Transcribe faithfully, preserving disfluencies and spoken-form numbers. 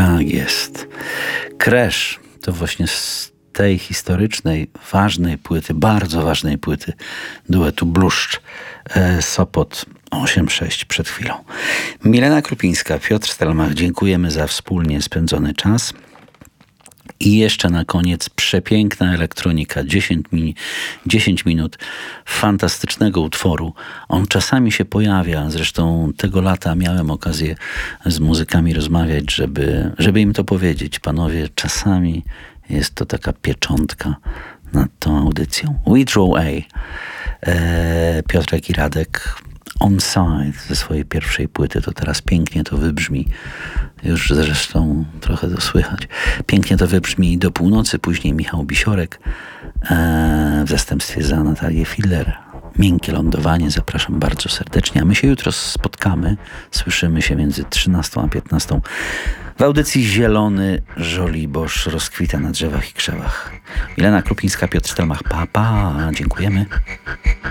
Tak jest. Crash to właśnie z tej historycznej, ważnej płyty, bardzo ważnej płyty duetu Bluszcz e, Sopot osiem sześć przed chwilą. Milena Krupińska, Piotr Stelmach, dziękujemy za wspólnie spędzony czas. I jeszcze na koniec przepiękna elektronika, dziesięć, min- dziesięć minut fantastycznego utworu. On czasami się pojawia, zresztą tego lata miałem okazję z muzykami rozmawiać, żeby, żeby im to powiedzieć. Panowie, czasami jest to taka pieczątka nad tą audycją. Withdraw A. Eee, Piotrek i Radek On Side ze swojej pierwszej płyty, to teraz pięknie to wybrzmi. Już zresztą trochę to słychać. Pięknie to wybrzmi do północy, później Michał Bisiorek e, w zastępstwie za Natalię Filler. Miękkie lądowanie, zapraszam bardzo serdecznie. A my się jutro spotkamy, słyszymy się między trzynastą a piętnastą w audycji Zielony Żoliborz rozkwita na drzewach i krzewach. Milena Krupińska, Piotr Stelmach, pa, pa, dziękujemy.